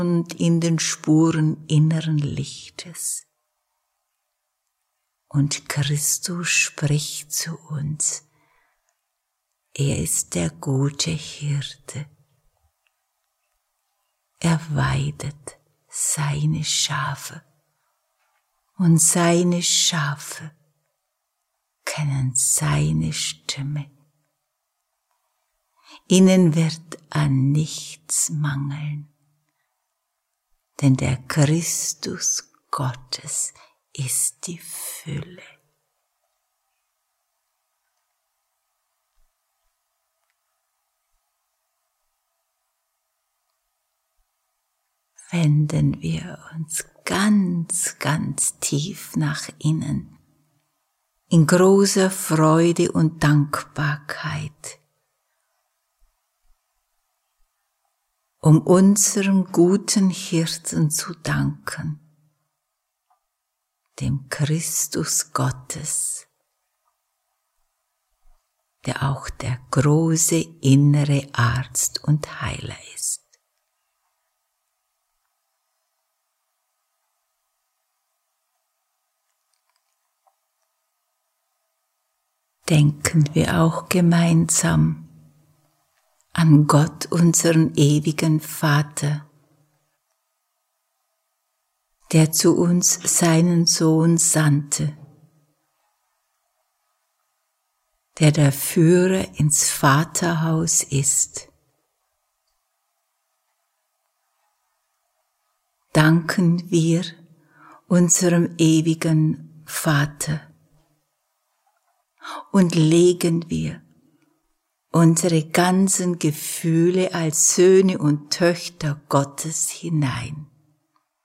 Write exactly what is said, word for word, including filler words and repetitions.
und in den Spuren inneren Lichtes. Und Christus spricht zu uns. Er ist der gute Hirte. Er weidet seine Schafe. Und seine Schafe kennen seine Stimme. Ihnen wird an nichts mangeln, denn der Christus Gottes ist die Fülle. Wenden wir uns ganz, ganz tief nach innen, in großer Freude und Dankbarkeit, um unserem guten Hirten zu danken, dem Christus Gottes, der auch der große innere Arzt und Heiler ist. Denken wir auch gemeinsam an Gott, unseren ewigen Vater, der zu uns seinen Sohn sandte, der der Führer ins Vaterhaus ist. Danken wir unserem ewigen Vater und legen wir unsere ganzen Gefühle als Söhne und Töchter Gottes hinein.